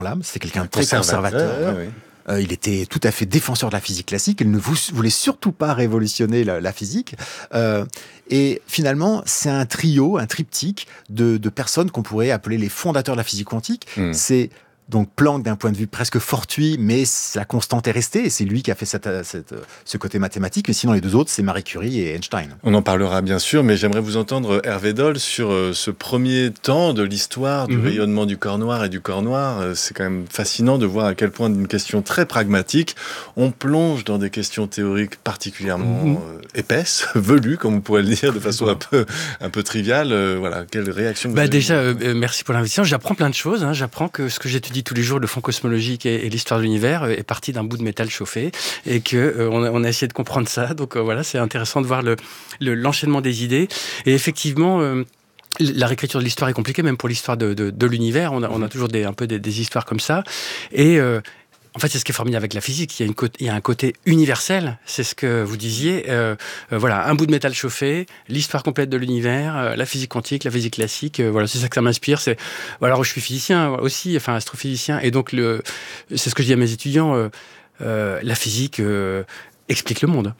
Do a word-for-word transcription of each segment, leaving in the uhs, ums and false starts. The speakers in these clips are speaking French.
l'âme. C'était quelqu'un de très conservateur. Oui, oui. Euh, il était tout à fait défenseur de la physique classique. Il ne vou- voulait surtout pas révolutionner la, la physique. Euh, et finalement, c'est un trio, un triptyque de, de personnes qu'on pourrait appeler les fondateurs de la physique quantique. Mm. C'est donc Planck d'un point de vue presque fortuit, mais la constante est restée, et c'est lui qui a fait cette, cette, ce côté mathématique. Mais sinon, les deux autres, c'est Marie Curie et Einstein. On en parlera bien sûr, mais j'aimerais vous entendre, Hervé Doll, sur euh, ce premier temps de l'histoire du Mhm. rayonnement du corps noir et du corps noir. Euh, c'est quand même fascinant de voir à quel point, d'une question très pragmatique, on plonge dans des questions théoriques particulièrement Mhm. euh, épaisses, velues, comme on pourrait le dire, de façon un peu, un peu triviale. Euh, voilà, quelle réaction vous Bah avez déjà, eue euh, merci pour l'invitation. J'apprends plein de choses. Hein. J'apprends que ce que j'étudie tous les jours, le fond cosmologique et, et l'histoire de l'univers, euh, est parti d'un bout de métal chauffé, et que euh, on, a, on a essayé de comprendre ça. Donc euh, voilà, c'est intéressant de voir le, le, l'enchaînement des idées. Et effectivement. Euh, La réécriture de l'histoire est compliquée, même pour l'histoire de, de, de l'univers. On a, on a toujours des, un peu des, des histoires comme ça. Et euh, en fait, c'est ce qui est formidable avec la physique. Il y a, une côte, il y a un côté universel. C'est ce que vous disiez. Euh, euh, voilà, un bout de métal chauffé, l'histoire complète de l'univers, euh, la physique quantique, la physique classique. Euh, voilà, c'est ça que ça m'inspire. C'est, voilà, alors, je suis physicien aussi, enfin astrophysicien, et donc le, c'est ce que je dis à mes étudiants. Euh, euh, la physique euh, explique le monde.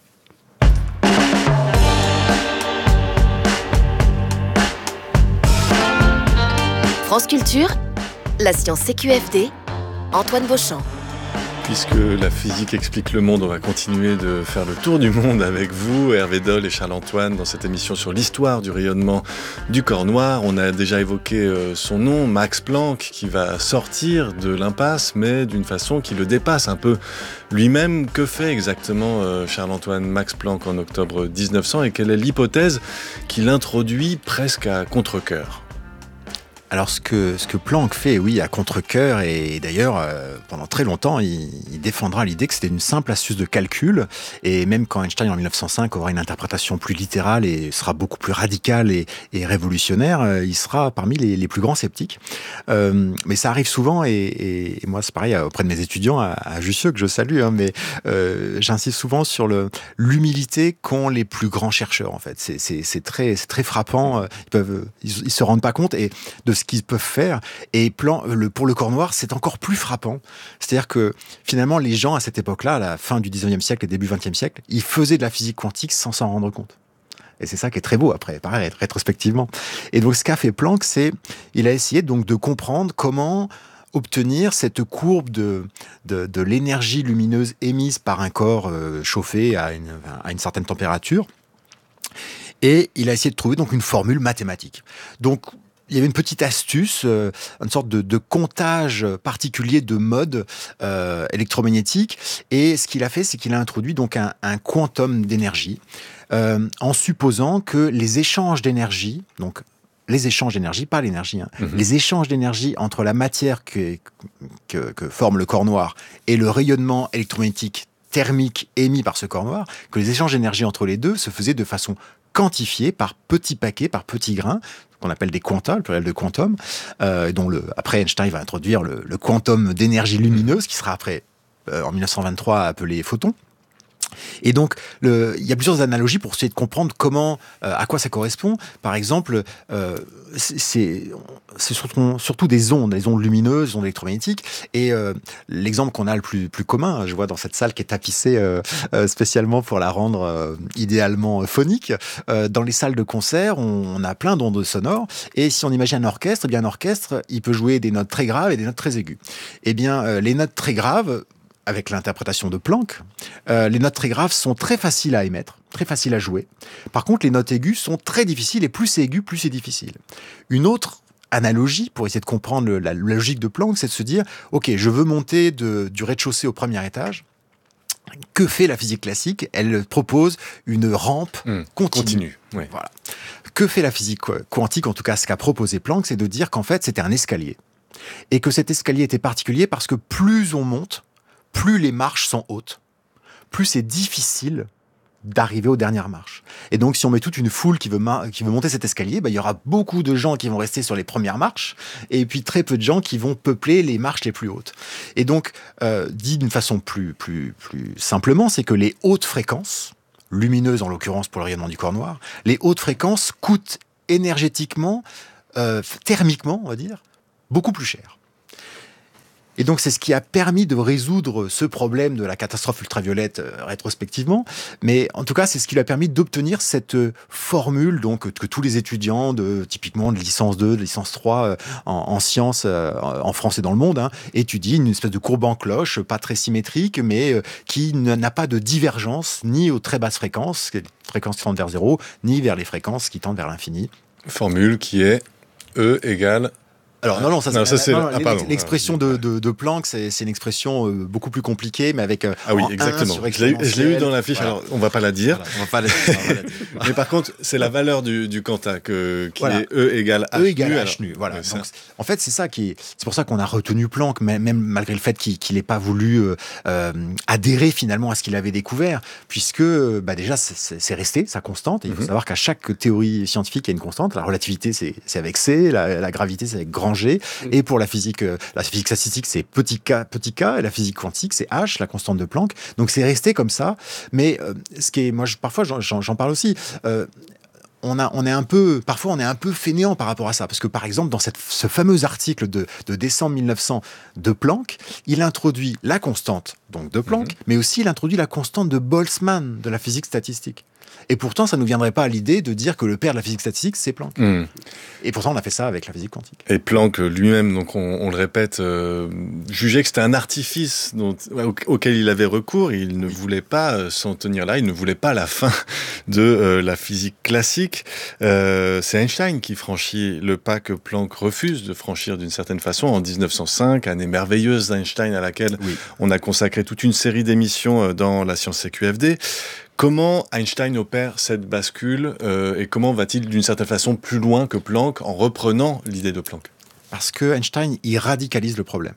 France Culture, la science C Q F D, Antoine Beauchamp. Puisque la physique explique le monde, on va continuer de faire le tour du monde avec vous, Hervé Doll et Charles-Antoine, dans cette émission sur l'histoire du rayonnement du corps noir. On a déjà évoqué son nom, Max Planck, qui va sortir de l'impasse, mais d'une façon qui le dépasse un peu lui-même. Que fait exactement Charles-Antoine Max Planck en octobre dix-neuf cents, et quelle est l'hypothèse qu'il introduit presque à contre-cœur ? Alors ce que, ce que Planck fait, oui, à contre-cœur, et d'ailleurs, euh, pendant très longtemps, il, il défendra l'idée que c'était une simple astuce de calcul, et même quand Einstein, en mille neuf cent cinq, aura une interprétation plus littérale et sera beaucoup plus radicale et, et révolutionnaire, euh, il sera parmi les, les plus grands sceptiques. Euh, mais ça arrive souvent, et, et, et moi, c'est pareil auprès de mes étudiants à, à Jussieu, que je salue, hein, mais euh, j'insiste souvent sur le, l'humilité qu'ont les plus grands chercheurs, en fait. C'est, c'est, c'est, très, c'est très frappant, ils peuvent, ils, ils se rendent pas compte, et de ce qu'ils peuvent faire. Et plan, le, pour le corps noir, c'est encore plus frappant. C'est-à-dire que finalement, les gens à cette époque-là, à la fin du dix-neuvième siècle et début vingtième siècle, ils faisaient de la physique quantique sans s'en rendre compte. Et c'est ça qui est très beau après, pareil, rétrospectivement. Et donc, ce qu'a fait Planck, c'est, il a essayé donc de comprendre comment obtenir cette courbe de, de, de l'énergie lumineuse émise par un corps euh, chauffé à une, à une certaine température. Et il a essayé de trouver donc une formule mathématique. Donc, il y avait une petite astuce, euh, une sorte de, de comptage particulier de mode euh, électromagnétique. Et ce qu'il a fait, c'est qu'il a introduit donc un, un quantum d'énergie, euh, en supposant que les échanges d'énergie, donc les échanges d'énergie, pas l'énergie, hein, mmh. les échanges d'énergie entre la matière que, que, que forme le corps noir et le rayonnement électromagnétique thermique émis par ce corps noir, que les échanges d'énergie entre les deux se faisaient de façon quantifiée par petits paquets, par petits grains, qu'on appelle des quanta, le pluriel de quantum, euh, dont le, après Einstein va introduire le, le quantum d'énergie lumineuse, qui sera après, euh, en mille neuf cent vingt-trois, appelé photon. Et donc, le, il y a plusieurs analogies pour essayer de comprendre comment, euh, à quoi ça correspond. Par exemple, euh, c'est, c'est surtout, surtout des ondes, des ondes lumineuses, des ondes électromagnétiques. Et euh, l'exemple qu'on a le plus, plus commun, je vois dans cette salle qui est tapissée euh, euh, spécialement pour la rendre euh, idéalement phonique, euh, dans les salles de concert, on, on a plein d'ondes sonores. Et si on imagine un orchestre, eh bien un orchestre, il peut jouer des notes très graves et des notes très aiguës. Eh bien, euh, les notes très graves, avec l'interprétation de Planck, euh, les notes très graves sont très faciles à émettre, très faciles à jouer. Par contre, les notes aiguës sont très difficiles, et plus c'est aigu, plus c'est difficile. Une autre analogie, pour essayer de comprendre le, la, la logique de Planck, c'est de se dire, ok, je veux monter de, du rez-de-chaussée au premier étage. Que fait la physique classique ? Elle propose une rampe mmh, continue. continue oui. Voilà. Que fait la physique quantique ? En tout cas, ce qu'a proposé Planck, c'est de dire qu'en fait, c'était un escalier. Et que cet escalier était particulier parce que plus on monte, plus les marches sont hautes, plus c'est difficile d'arriver aux dernières marches. Et donc, si on met toute une foule qui veut, ma- qui veut monter cet escalier, bah, il y aura beaucoup de gens qui vont rester sur les premières marches, et puis très peu de gens qui vont peupler les marches les plus hautes. Et donc, euh, dit d'une façon plus, plus, plus simplement, c'est que les hautes fréquences, lumineuses en l'occurrence pour le rayonnement du corps noir, les hautes fréquences coûtent énergétiquement, euh, thermiquement, on va dire, beaucoup plus cher. Et donc, c'est ce qui a permis de résoudre ce problème de la catastrophe ultraviolette euh, rétrospectivement. Mais en tout cas, c'est ce qui lui a permis d'obtenir cette euh, formule donc, que tous les étudiants, de, typiquement de licence deux, de licence trois, euh, en, en sciences, euh, en France et dans le monde, hein, étudient une espèce de courbe en cloche, pas très symétrique, mais euh, qui n'a pas de divergence ni aux très basses fréquences, les fréquences qui tendent vers zéro, ni vers les fréquences qui tendent vers l'infini. Formule qui est E égale... Alors non, non, ça, non, c'est, ça, c'est... non, Ah, pardon. l'expression de, de, de Planck, c'est, c'est une expression euh, beaucoup plus compliquée, mais avec euh, ah oui, exactement. Je l'ai, je l'ai eu dans la fiche. Voilà. Alors, on va pas la dire. Voilà, on va pas la dire. On va la dire. Mais par contre, c'est la valeur du, du quanta que, qui voilà. est E égale H. E égale nu, H nu. Voilà. Ouais, donc, en fait, c'est ça qui est. C'est pour ça qu'on a retenu Planck, même, même malgré le fait qu'il, qu'il n'ait pas voulu euh, euh, adhérer finalement à ce qu'il avait découvert, puisque bah déjà c'est, c'est, c'est resté sa constante. Et il faut mm-hmm. savoir qu'à chaque théorie scientifique, il y a une constante. La relativité, c'est, c'est avec C. La, la gravité, c'est avec grand G. Mm-hmm. Et pour la physique, euh, la physique statistique, c'est petit k, petit k, et la physique quantique, c'est H, la constante de Planck. Donc c'est resté comme ça. Mais euh, ce qui est, moi, je, parfois, j'en, j'en, j'en parle aussi. Euh, on a, on est un peu, parfois, on est un peu fainéant par rapport à ça, parce que par exemple, dans cette, ce fameux article de, de décembre mille neuf cents de Planck, il introduit la constante donc de Planck, mm-hmm. mais aussi il introduit la constante de Boltzmann de la physique statistique. Et pourtant, ça ne nous viendrait pas à l'idée de dire que le père de la physique statistique, c'est Planck. Mm. Et pourtant, on a fait ça avec la physique quantique. Et Planck lui-même, donc on, on le répète, euh, jugeait que c'était un artifice dont, auquel il avait recours. Il ne voulait pas euh, s'en tenir là. Il ne voulait pas la fin de euh, la physique classique. Euh, c'est Einstein qui franchit le pas que Planck refuse de franchir d'une certaine façon en dix-neuf cent cinq, année merveilleuse d'Einstein à laquelle oui. on a consacré toute une série d'émissions dans la science C Q F D. Comment Einstein opère cette bascule euh, et comment va-t-il d'une certaine façon plus loin que Planck en reprenant l'idée de Planck ? Parce que Einstein, il radicalise le problème.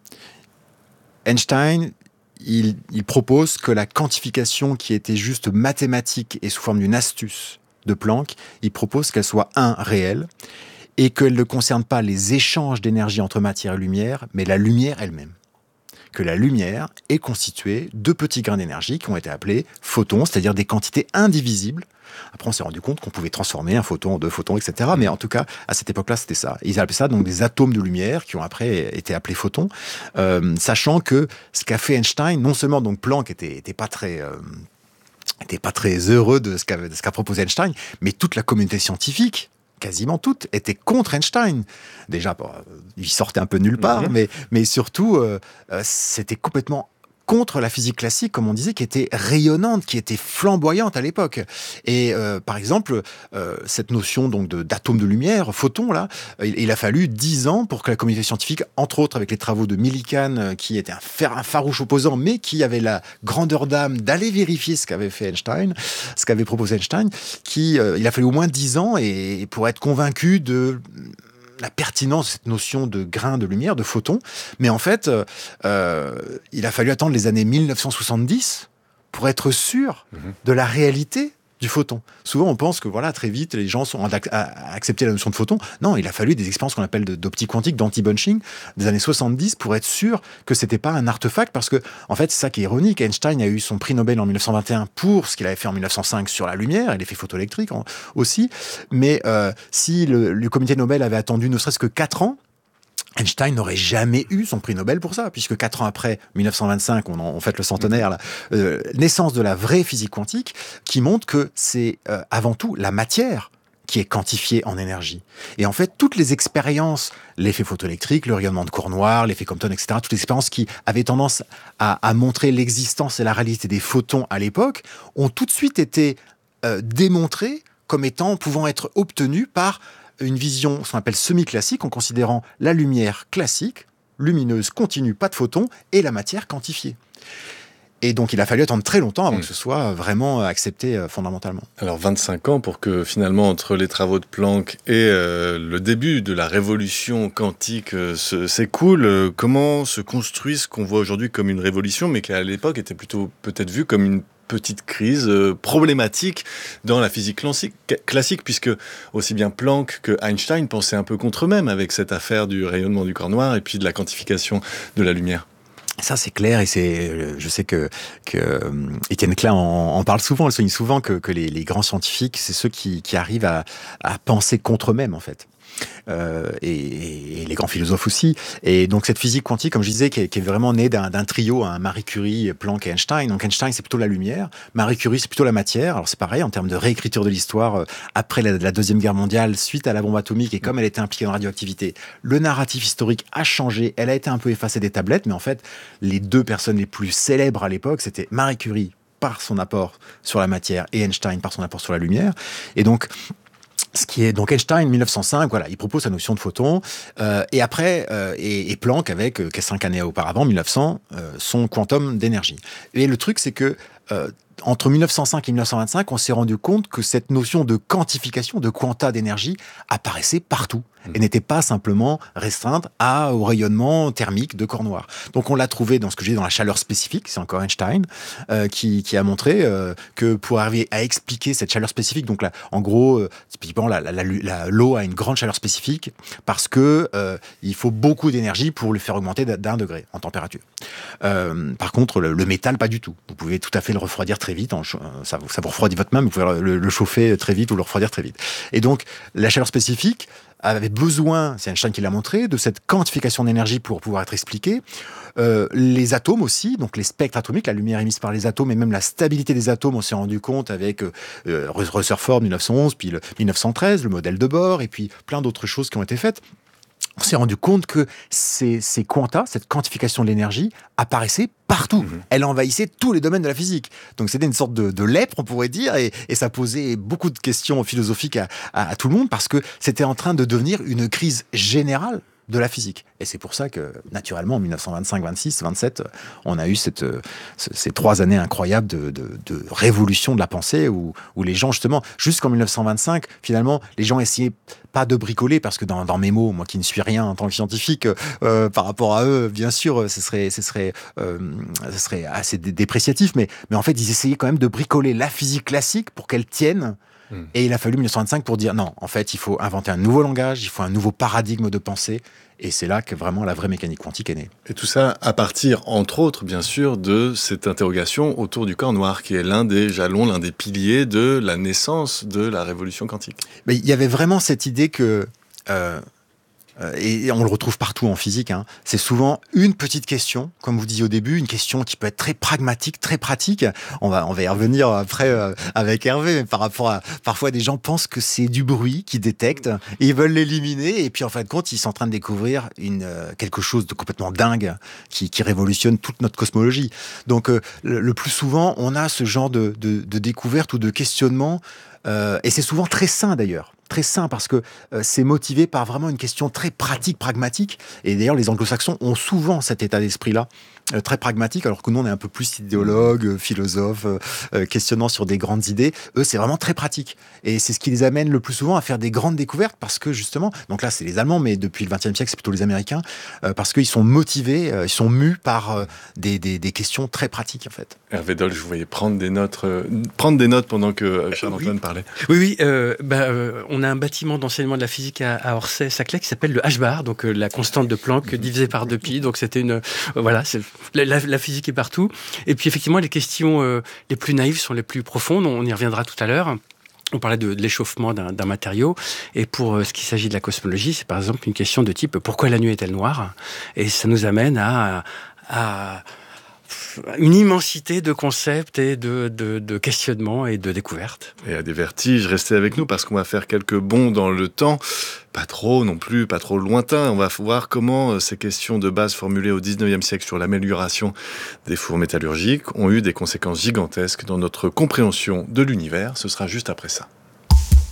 Einstein, il, il propose que la quantification qui était juste mathématique et sous forme d'une astuce de Planck, il propose qu'elle soit un réelle et qu'elle ne concerne pas les échanges d'énergie entre matière et lumière, mais la lumière elle-même. Que la lumière est constituée de petits grains d'énergie qui ont été appelés photons, c'est-à-dire des quantités indivisibles. Après, on s'est rendu compte qu'on pouvait transformer un photon en deux photons, et cetera. Mais en tout cas, à cette époque-là, c'était ça. Ils appelaient ça donc des atomes de lumière qui ont après été appelés photons, euh, sachant que ce qu'a fait Einstein, non seulement donc Planck était, était pas très euh, était pas très heureux de ce qu'a, de ce qu'a proposé Einstein, mais toute la communauté scientifique, quasiment toutes, étaient contre Einstein. Déjà, il sortait un peu nulle part, mmh. mais, mais surtout, euh, c'était complètement contre la physique classique, comme on disait, qui était rayonnante, qui était flamboyante à l'époque. Et euh, par exemple, euh, cette notion donc de, d'atome de lumière, photon, là, il, il a fallu dix ans pour que la communauté scientifique, entre autres avec les travaux de Millikan, qui était un, fer, un farouche opposant, mais qui avait la grandeur d'âme d'aller vérifier ce qu'avait fait Einstein, ce qu'avait proposé Einstein, qui, euh, il a fallu au moins dix ans et, et pour être convaincu de la pertinence de cette notion de grain de lumière, de photon. Mais en fait, euh, il a fallu attendre les années mille neuf cent soixante-dix pour être sûr mmh. de la réalité du photon. Souvent, on pense que voilà, très vite, les gens sont à accepter la notion de photon. Non, il a fallu des expériences qu'on appelle d'optique quantique, d'anti-bunching, des années soixante-dix, pour être sûr que c'était pas un artefact, parce que, en fait, c'est ça qui est ironique. Einstein a eu son prix Nobel en mille neuf cent vingt et un pour ce qu'il avait fait en mille neuf cent cinq sur la lumière et l'effet photoélectrique aussi. Mais euh, si le, le comité Nobel avait attendu ne serait-ce que quatre ans, Einstein n'aurait jamais eu son prix Nobel pour ça, puisque quatre ans après, mille neuf cent vingt-cinq, on, en, on fête le centenaire, la euh, naissance de la vraie physique quantique, qui montre que c'est euh, avant tout la matière qui est quantifiée en énergie. Et en fait, toutes les expériences, l'effet photoélectrique, le rayonnement de cours noir, l'effet Compton, et cetera, toutes les expériences qui avaient tendance à, à montrer l'existence et la réalité des photons à l'époque, ont tout de suite été euh, démontrées comme étant, pouvant être obtenues par une vision, ce qu'on appelle semi-classique, en considérant la lumière classique, lumineuse, continue, pas de photons, et la matière quantifiée. Et donc, il a fallu attendre très longtemps avant mmh. que ce soit vraiment accepté euh, fondamentalement. Alors, vingt-cinq ans pour que, finalement, entre les travaux de Planck et euh, le début de la révolution quantique euh, se, s'écoule, euh, comment se construit ce qu'on voit aujourd'hui comme une révolution, mais qui, à l'époque, était plutôt peut-être vu comme une petite crise euh, problématique dans la physique classique, classique, puisque aussi bien Planck que Einstein pensaient un peu contre eux-mêmes avec cette affaire du rayonnement du corps noir et puis de la quantification de la lumière. Ça, c'est clair, et c'est, je sais que, que euh, Étienne Klein en, en parle souvent, elle souligne souvent que, que les, les grands scientifiques, c'est ceux qui, qui arrivent à, à penser contre eux-mêmes, en fait. euh, et, et les grands philosophes aussi. Et donc cette physique quantique, comme je disais, qui est, qui est vraiment née d'un, d'un trio, hein, Marie Curie, Planck et Einstein. Donc Einstein, c'est plutôt la lumière, Marie Curie, c'est plutôt la matière. Alors c'est pareil, en termes de réécriture de l'histoire, euh, après la, la Deuxième Guerre mondiale, suite à la bombe atomique, et comme elle était impliquée dans la radioactivité, le narratif historique a changé, elle a été un peu effacée des tablettes, mais en fait, les deux personnes les plus célèbres à l'époque, c'était Marie Curie, par son apport sur la matière, et Einstein par son apport sur la lumière. Et donc, ce qui est donc Einstein, mille neuf cent cinq, voilà, il propose sa notion de photon, euh, et après, euh, et, et Planck avec, euh, cinq années auparavant, mille neuf cents, euh, son quantum d'énergie. Et le truc, c'est que euh, entre mille neuf cent cinq et mille neuf cent vingt-cinq, on s'est rendu compte que cette notion de quantification, de quanta d'énergie, apparaissait partout et n'était pas simplement restreinte à, au rayonnement thermique de corps noir. Donc on l'a trouvé dans ce que j'ai dit dans la chaleur spécifique, c'est encore Einstein euh, qui, qui a montré euh, que pour arriver à expliquer cette chaleur spécifique, donc là, en gros, euh, typiquement la, la, la, la, l'eau a une grande chaleur spécifique parce que euh, il faut beaucoup d'énergie pour le faire augmenter d'un degré en température. Euh, par contre, le, le métal, pas du tout. Vous pouvez tout à fait le refroidir très vite, en, ça, vous, ça vous refroidit votre main, mais vous pouvez le, le chauffer très vite ou le refroidir très vite. Et donc, la chaleur spécifique avait besoin, c'est Einstein qui l'a montré, de cette quantification d'énergie pour pouvoir être expliquée. Euh, les atomes aussi, donc les spectres atomiques, la lumière émise par les atomes et même la stabilité des atomes, on s'est rendu compte avec euh, Rutherford mille neuf cent onze, puis le mille neuf cent treize, le modèle de Bohr, et puis plein d'autres choses qui ont été faites. On s'est rendu compte que ces, ces quantas, cette quantification de l'énergie, apparaissait partout. Mmh. Elle envahissait tous les domaines de la physique. Donc c'était une sorte de, de lèpre, on pourrait dire, et, et ça posait beaucoup de questions philosophiques à, à, à tout le monde, parce que c'était en train de devenir une crise générale de la physique. Et c'est pour ça que, naturellement, en mille neuf cent vingt-cinq, vingt-six, vingt-sept, on a eu cette, ces trois années incroyables de, de, de révolution de la pensée, où, où les gens, justement, jusqu'en mille neuf cent vingt-cinq, finalement, les gens essayaient pas de bricoler, parce que dans, dans mes mots, moi qui ne suis rien en tant que scientifique, euh, par rapport à eux, bien sûr, ce serait, ce serait, euh, ce serait assez dépréciatif, mais, mais en fait, ils essayaient quand même de bricoler la physique classique pour qu'elle tienne. Et il a fallu mille neuf cent vingt-cinq pour dire non, en fait, il faut inventer un nouveau langage, il faut un nouveau paradigme de pensée. Et c'est là que vraiment la vraie mécanique quantique est née. Et tout ça à partir, entre autres, bien sûr, de cette interrogation autour du corps noir, qui est l'un des jalons, l'un des piliers de la naissance de la révolution quantique. Mais il y avait vraiment cette idée que... Euh, et on le retrouve partout en physique, hein. C'est souvent une petite question, comme vous disiez au début, une question qui peut être très pragmatique, très pratique. On va, on va y revenir après euh, avec Hervé, mais par rapport à... Parfois, des gens pensent que c'est du bruit qu'ils détectent, et ils veulent l'éliminer, et puis en fin de compte, ils sont en train de découvrir une, euh, quelque chose de complètement dingue qui, qui révolutionne toute notre cosmologie. Donc, euh, le, le plus souvent, on a ce genre de, de, de découverte ou de questionnement, euh, et c'est souvent très sain d'ailleurs. Très sain parce que euh, c'est motivé par vraiment une question très pratique, pragmatique. Et d'ailleurs, les anglo-saxons ont souvent cet état d'esprit-là, euh, très pragmatique, alors que nous, on est un peu plus idéologue, euh, philosophe, euh, questionnant sur des grandes idées. Eux, c'est vraiment très pratique. Et c'est ce qui les amène le plus souvent à faire des grandes découvertes parce que justement, donc là, c'est les Allemands, mais depuis le vingtième siècle, c'est plutôt les Américains, euh, parce qu'ils sont motivés, euh, ils sont mus par euh, des, des, des questions très pratiques, en fait. Hervé Doll, je vous voyais prendre des notes, euh, prendre des notes pendant que euh, Charles-Antoine oui. parlait. Oui, oui, euh, bah, euh, on a un bâtiment d'enseignement de la physique à, à Orsay-Saclay qui s'appelle le H-bar, donc euh, la constante de Planck divisée par deux pi. Donc c'était une, euh, voilà, c'est, la, la, la physique est partout. Et puis effectivement, les questions euh, les plus naïves sont les plus profondes. On y reviendra tout à l'heure. On parlait de, de l'échauffement d'un, d'un matériau. Et pour euh, ce qui s'agit de la cosmologie, c'est par exemple une question de type pourquoi la nuit est-elle noire ? Et ça nous amène à, à une immensité de concepts et de, de, de questionnements et de découvertes. Et à des vertiges, restez avec nous parce qu'on va faire quelques bonds dans le temps. Pas trop non plus, pas trop lointain. On va voir comment ces questions de base formulées au dix-neuvième siècle sur l'amélioration des fours métallurgiques ont eu des conséquences gigantesques dans notre compréhension de l'univers. Ce sera juste après ça.